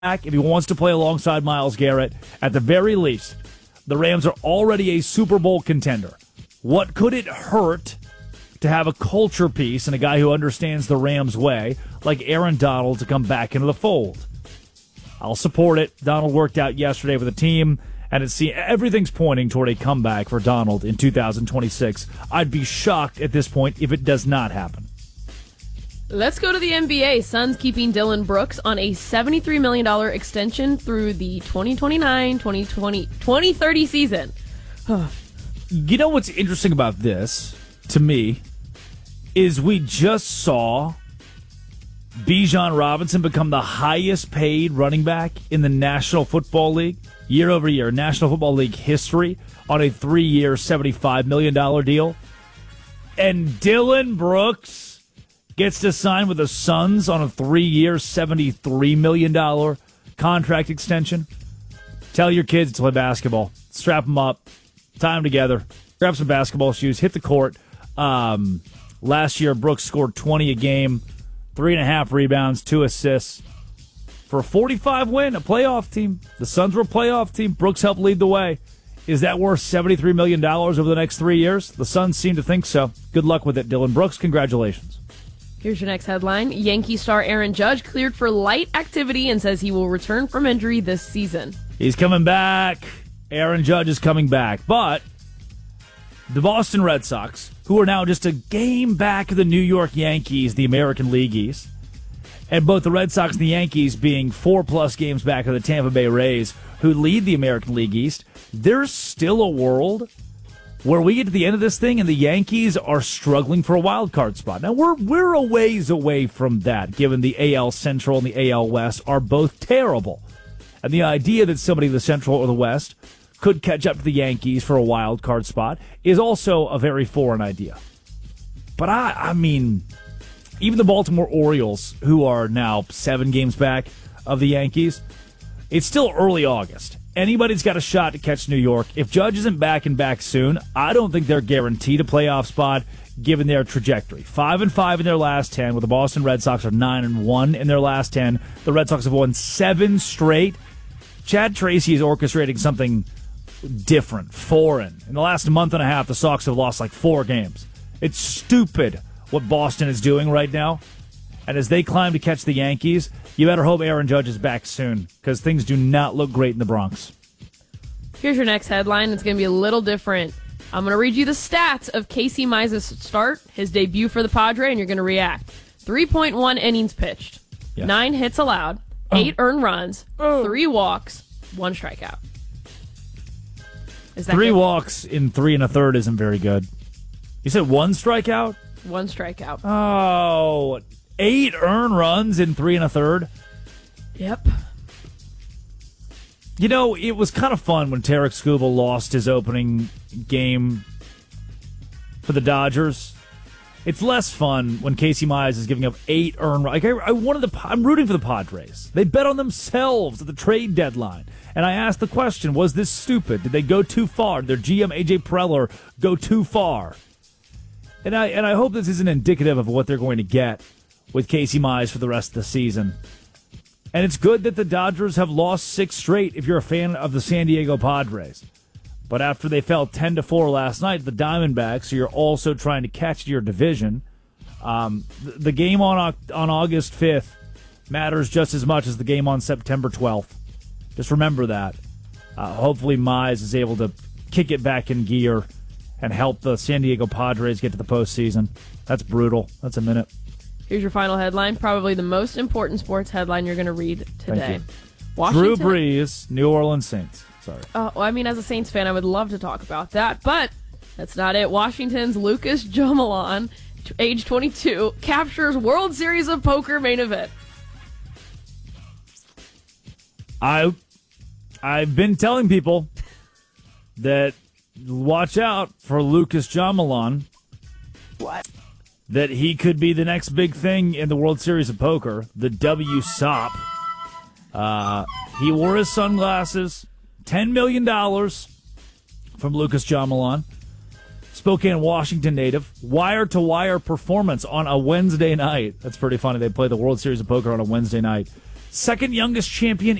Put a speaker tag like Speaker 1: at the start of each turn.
Speaker 1: if he wants to play alongside Myles Garrett, at the very least, the Rams are already a Super Bowl contender. What could it hurt to have a culture piece and a guy who understands the Rams way, like Aaron Donald, to come back into the fold? I'll support it. Donald worked out yesterday with the team, and everything's pointing toward a comeback for Donald in 2026. I'd be shocked at this point if it does not happen.
Speaker 2: Let's go to the NBA. Suns keeping Dillon Brooks on a $73 million extension through the 2029-2030 season.
Speaker 1: You know what's interesting about this, to me, is we just saw Bijan Robinson become the highest paid running back in the National Football League year over year, National Football League history, on a 3-year, $75 million deal. And Dillon Brooks gets to sign with the Suns on a 3-year, $73 million contract extension. Tell your kids to play basketball. Strap them up. Tie them together. Grab some basketball shoes. Hit the court. Last year, Brooks scored 20 a game, 3.5 rebounds, 2 assists. For a 45 win, a playoff team. The Suns were a playoff team. Brooks helped lead the way. Is that worth $73 million over the next 3 years? The Suns seem to think so. Good luck with it, Dillon Brooks. Congratulations.
Speaker 2: Here's your next headline. Yankee star Aaron Judge cleared for light activity and says he will return from injury this season.
Speaker 1: He's coming back. Aaron Judge is coming back. But the Boston Red Sox, who are now just a game back of the New York Yankees, the American League East, and both the Red Sox and the Yankees being 4+ games back of the Tampa Bay Rays, who lead the American League East, there's still a world where we get to the end of this thing and the Yankees are struggling for a wild card spot. Now, we're a ways away from that, given the AL Central and the AL West are both terrible. And the idea that somebody in the Central or the West could catch up to the Yankees for a wild card spot is also a very foreign idea. But I mean, even the Baltimore Orioles, who are now 7 games back of the Yankees, it's still early August. Anybody's got a shot to catch New York. If Judge isn't back and back soon, I don't think they're guaranteed a playoff spot given their trajectory. 5-5 in their last 10, where the Boston Red Sox are 9-1 in their last 10. The Red Sox have won 7 straight. Chad Tracy is orchestrating something different, foreign. In the last month and a half, the Sox have lost like 4 games. It's stupid what Boston is doing right now. And as they climb to catch the Yankees, you better hope Aaron Judge is back soon, because things do not look great in the Bronx.
Speaker 2: Here's your next headline. It's going to be a little different. I'm going to read you the stats of Casey Mize's start, his debut for the Padre, and you're going to react. 3.1 innings pitched,
Speaker 1: Yes.
Speaker 2: 9 hits allowed, 8 earned runs, 3 walks, 1 strikeout. Is that
Speaker 1: 3
Speaker 2: good?
Speaker 1: walks in 3 1/3 isn't very good. You said 1 strikeout?
Speaker 2: 1 strikeout.
Speaker 1: Oh, 8 earned runs in 3 1/3.
Speaker 2: Yep.
Speaker 1: You know, it was kind of fun when Tarek Skubal lost his opening game for the Dodgers. It's less fun when Casey Mize is giving up 8 earned runs. Like I'm rooting for the Padres. They bet on themselves at the trade deadline. And I asked the question, was this stupid? Did they go too far? Did their GM, A.J. Preller, go too far? And I hope this isn't indicative of what they're going to get with Casey Mize for the rest of the season. And it's good that the Dodgers have lost 6 straight if you're a fan of the San Diego Padres. But after they fell 10-4 last night, the Diamondbacks, so you're also trying to catch your division, the game on August 5th matters just as much as the game on September 12th. Just remember that. Hopefully Mize is able to kick it back in gear and help the San Diego Padres get to the postseason. That's brutal. That's a minute.
Speaker 2: Here's your final headline, probably the most important sports headline you're going to read today.
Speaker 1: Drew Brees, New Orleans Saints. Sorry.
Speaker 2: Well, I mean, as a Saints fan, I would love to talk about that, but that's not it. Washington's Lucas Jomalon, age 22, captures World Series of Poker main event.
Speaker 1: I've been telling people that watch out for Lucas Jomalon.
Speaker 2: What?
Speaker 1: That he could be the next big thing in the World Series of Poker, the WSOP. He wore his sunglasses. $10 million from Lucas Jomalon. Spokane, Washington native. Wire-to-wire performance on a Wednesday night. That's pretty funny. They play the World Series of Poker on a Wednesday night. second youngest champion